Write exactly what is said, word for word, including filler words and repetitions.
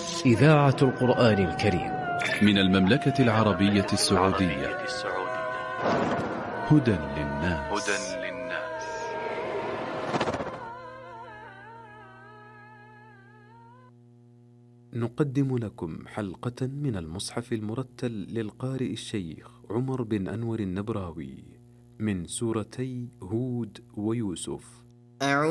إذاعة القرآن الكريم من المملكة العربية السعودية. هدى للناس. نقدم لكم حلقة من المصحف المرتل للقارئ الشيخ عمر بن أنور النبراوي من سورتي هود ويوسف.